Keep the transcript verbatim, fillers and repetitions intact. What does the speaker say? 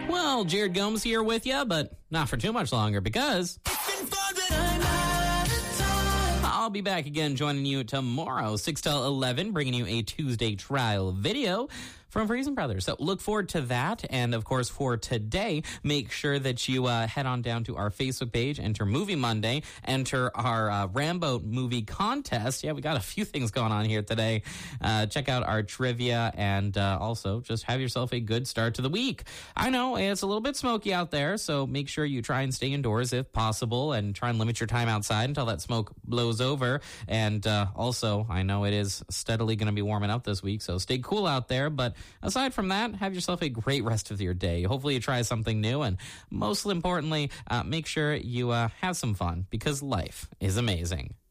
Well, Jared Gomes here with you, but not for too much longer because I'll be back again joining you tomorrow, six till eleven, bringing you a Tuesday trial video from Friesen Brothers. So look forward to that. And of course, for today, make sure that you uh, head on down to our Facebook page, enter Movie Monday, enter our uh, Rambo movie contest. Yeah, we got a few things going on here today. Uh, check out our trivia and uh, also just have yourself a good start to the week. I know it's a little bit smoky out there, so make sure you try and stay indoors if possible and try and limit your time outside until that smoke blows over. And uh, also, I know it is steadily going to be warming up this week, so stay cool out there. But aside from that, have yourself a great rest of your day. Hopefully you try something new, and most importantly, uh, make sure you uh, have some fun because life is amazing.